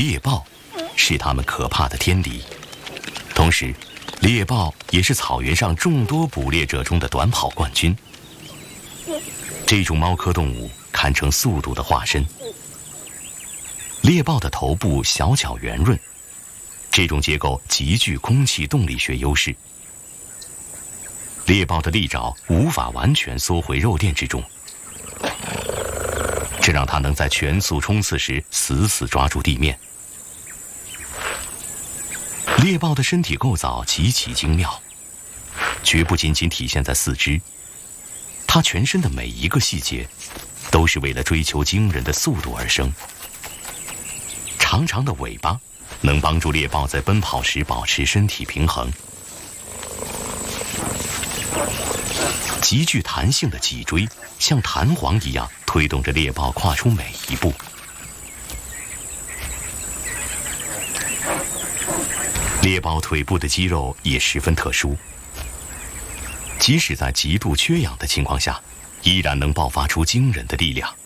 猎豹是它们可怕的天敌，同时，猎豹也是草原上众多捕猎者中的短跑冠军。这种猫科动物堪称速度的化身。猎豹的头部小巧圆润，这种结构极具空气动力学优势。猎豹的利爪无法完全缩回肉垫之中，这让它能在全速冲刺时死死抓住地面。猎豹的身体构造极其精妙，绝不仅仅体现在四肢，它全身的每一个细节都是为了追求惊人的速度而生。长长的尾巴能帮助猎豹在奔跑时保持身体平衡，极具弹性的脊椎像弹簧一样推动着猎豹跨出每一步。猎豹腿部的肌肉也十分特殊，即使在极度缺氧的情况下，依然能爆发出惊人的力量。